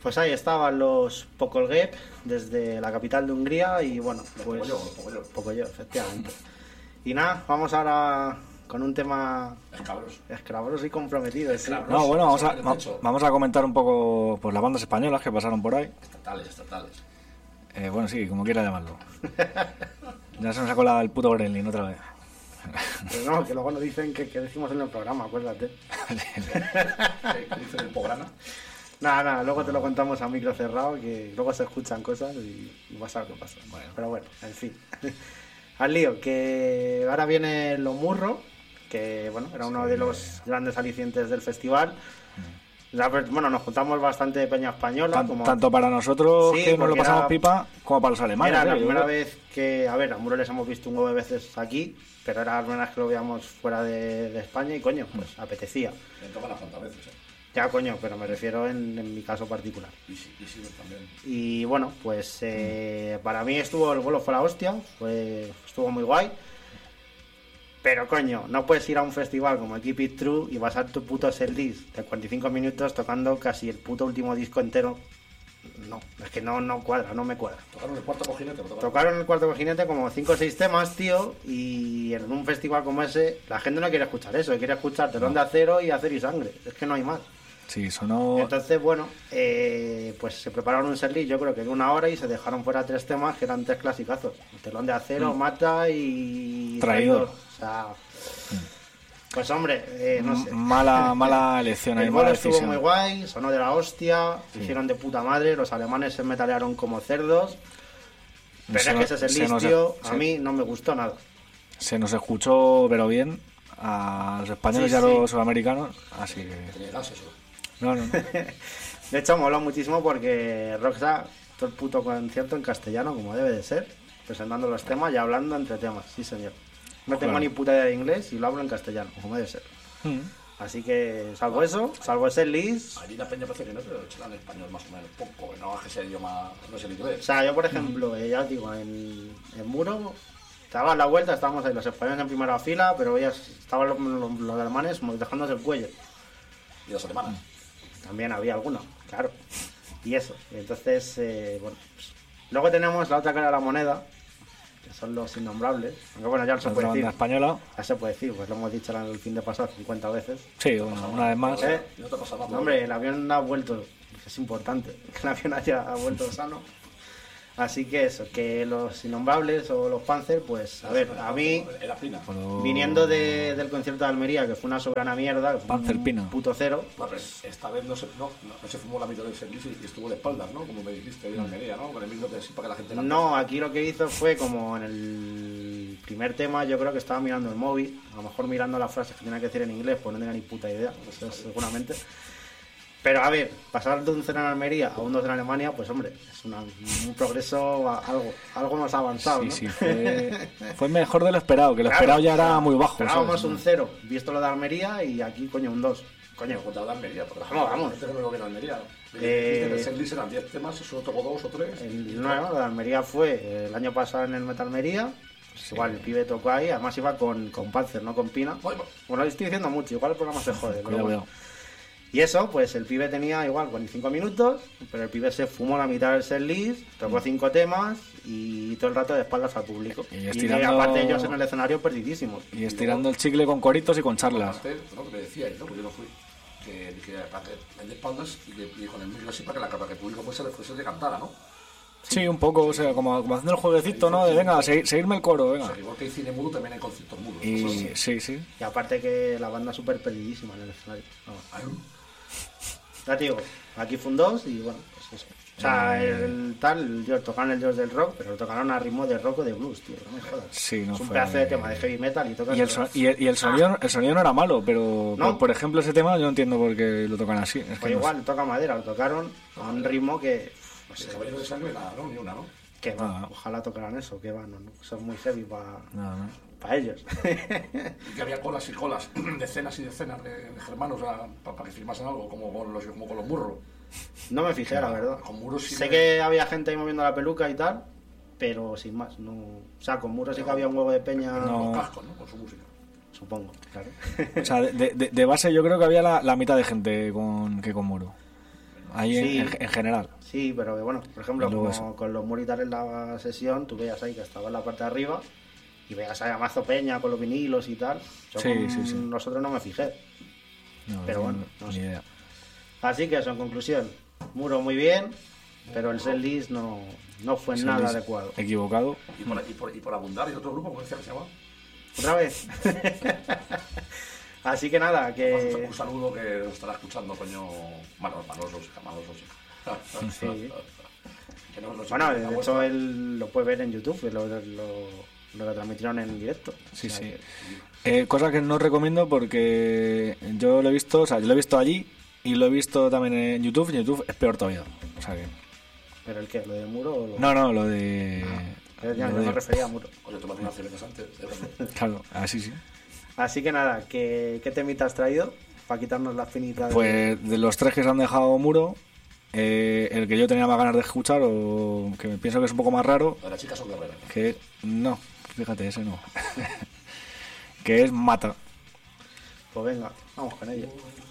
pues ahí estaban los Pokolgép desde la capital de Hungría y bueno, pues Pocoyo, efectivamente. Y nada, vamos ahora con un tema escabroso y comprometido. ¿Sí? No, bueno, vamos a comentar un poco pues las bandas españolas que pasaron por ahí. Estatales. Bueno, sí, como quiera llamarlo. Ya se nos ha colado el puto Gremlin otra vez. Pero no, que luego nos dicen que decimos en el programa, acuérdate. ¿Qué dicen el programa? Nada, luego te lo contamos a micro cerrado, que luego se escuchan cosas y vas a ver qué pasa. Bueno. Pero bueno, en fin. Al lío, que ahora viene Lo Murro, que bueno, era uno de los grandes alicientes del festival. Bueno, nos juntamos bastante de peña española. Tanto para nosotros, sí, que nos lo pasamos pipa, como para los alemanes. Era la primera vez que, a ver, a Muro les hemos visto un huevo de veces aquí, pero era la primera vez que lo veíamos fuera de España y coño, pues apetecía. Me tocan las cuantas veces, Ya, coño, pero me refiero en mi caso particular. Y sí, también. Y bueno, pues para mí el vuelo fue la hostia, estuvo muy guay. Pero coño, no puedes ir a un festival como Keep It True y pasar tu puto setlist de 45 minutos tocando casi el puto último disco entero. No, es que no cuadra, no me cuadra. Tocaron el cuarto cojinete. Tocaron el cuarto cojinete como 5 o 6 temas, tío, y en un festival como ese la gente no quiere escuchar eso, quiere escuchar Telón de Acero y Acero y Sangre. Es que no hay más. Sí, sonó... Entonces, bueno, pues se prepararon un setlist, yo creo que de 1 hora y se dejaron fuera 3 temas que eran 3 clasicazos. Telón de Acero, Mata y... Traidor. O sea... Pues hombre, no sé. Mala elección ahí, mala decisión. Estuvo muy guay, sonó de la hostia, hicieron de puta madre, los alemanes se metalearon como cerdos. Pero es que ese setlist, tío, a mí no me gustó nada. Se nos escuchó, pero bien, a los españoles y a los sudamericanos, así que... No. De hecho, moló muchísimo porque Rockstar, todo el puto concierto en castellano, como debe de ser, presentando los temas y hablando entre temas, sí señor. No tengo ni puta idea de inglés y lo hablo en castellano, como debe ser. Así que, salvo ese list... Allí la peña parece que no, pero echan en español más o menos poco, no es que ese idioma, no es el inglés. O sea, yo por ejemplo, ya os digo, en Muro, estaba a la vuelta, estábamos ahí los españoles en primera fila, pero ya estaban los alemanes dejándose el cuello. ¿Y los alemanes? También había algunos, claro. Y eso, entonces, bueno, pues, luego tenemos la otra cara de la moneda, que son los innombrables. Aunque bueno, ya no se puede decir. Española. Ya se puede decir, pues lo hemos dicho el fin de pasado 50 veces. Sí, una vez más. ¿No te ha pasado nada? Hombre, el avión ha vuelto, es importante que el avión haya vuelto sano. Así que eso, que los innombrables o los Panzer, pues a ver, a mí, viniendo del concierto de Almería, que fue una soberana mierda, Panzer Pina, puto cero. Pues esta vez no se fumó la mitad del servicio y estuvo de espaldas, ¿no? Como me dijiste ahí en Almería, ¿no? Con el micro así para que la gente... No, aquí lo que hizo fue como en el primer tema, yo creo que estaba mirando el móvil, a lo mejor mirando las frases que tenía que decir en inglés, pues no tenía ni puta idea, eso seguramente. Pero a ver, pasar de un 0 en Almería a un 2 en Alemania, pues hombre, es un progreso, algo más avanzado, ¿no? Sí, fue mejor de lo esperado, que lo esperado ya era muy bajo. Esperábamos un 0, visto lo de Almería, y aquí, coño, un 2. Coño, contra de Almería, porque vamos. Este no lo viene Almería. En el setlist eran 10 temas, eso tocó 2 o 3. No, lo de Almería fue el año pasado en el Metal Almería. Pues igual el pibe tocó ahí, además iba con Panzer, no con Pina. Bueno, lo estoy diciendo mucho, igual el programa se jode. Pero y eso, pues el pibe tenía igual 45 minutos, pero el pibe se fumó la mitad del setlist, tocó 5 temas y todo el rato de espaldas al público. Y aparte ellos en el escenario perdidísimos. Y estirando el chicle con coritos y con charlas. Lo que me decíais, ¿no? Porque yo no fui. Que dije, para que en de espaldas y con el micro así para que el público pues se le cantara, ¿no? Sí, un poco, o sea, como haciendo el jueguecito, ¿no? De venga, seguirme el coro, venga. O sea, igual que hay cine mudo, también hay conciertos mudos. Y sí. Y aparte que la banda súper perdidísima en el escenario. Ya te digo, aquí fue un 2 y bueno, pues eso. O sea, tocaron el Dios del rock, pero lo tocaron a ritmo de rock o de blues, tío, no me jodas. Sí, no es un pedazo de tema de heavy metal y tocan. Y el sonido no era malo, pero ¿no? por ejemplo ese tema yo no entiendo por qué lo tocan así. Es pues igual, toca madera, lo tocaron a un ritmo que... No sé, Caballero de Sangre nada, ¿no? Ni una, ¿no? Que va, ojalá tocaran eso, que va, no. Eso es muy heavy para ellos. Y que había colas y colas, decenas y decenas de germanos para que firmasen algo, como con los Murro. No me fijé, la verdad. Con Muros sí sé que había gente ahí moviendo la peluca y tal, pero sin más. No... O sea, con Muros sí que había un huevo de peña. Con cascos, ¿no? Con su música. Supongo, claro. O sea, de base yo creo que había la mitad de gente que con Muro. ahí Sí. en general. Sí, pero que bueno, por ejemplo, Y luego como con los muritales en la sesión, tú veías ahí que estaba en la parte de arriba y veías ahí a Mazo Peña con los vinilos y tal. Yo Sí, con sí, sí. nosotros no me fijé. No, Pero no, bueno, no ni sé. idea. Así que eso, en conclusión, Muro muy bien, pero el setlist no fue Se nada les- adecuado. Equivocado. Y por abundar, y otro grupo, ¿cómo decía que se llama? ¿Otra vez? Así que nada, que... Un saludo que nos estará escuchando, coño. Manosos. Sí. Que no sé Bueno, qué de está hecho vuestra. él lo puede ver en YouTube, que lo retransmitieron en directo. Sí, O sea sí. que- Cosa que no recomiendo porque yo lo he visto, o sea, yo lo he visto allí y lo he visto también en YouTube, y en YouTube es peor todavía. O sea que... ¿Pero el qué? ¿Lo del Muro o lo...? No, lo de... Ya, lo yo me de- refería a Muro. Coño, tomate unas cervezas antes de verlo. Claro, así sí. Así que nada, ¿qué temita has traído? Para quitarnos la finita de... Pues de los 3 que se han dejado Muro, el que yo tenía más ganas de escuchar, o que pienso que es un poco más raro, Las chicas son guerreras. que no, fíjate, ese no. Que es Mata. Pues venga, vamos con ello.